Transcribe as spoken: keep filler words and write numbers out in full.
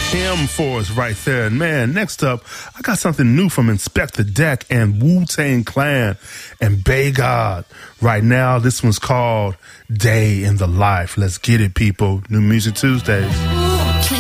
Him for us right there. And man, next up, I got something new from Inspector Deck and Wu-Tang Clan and Bay God. Right now, this one's called Day in the Life. Let's get it, people. New Music Tuesdays.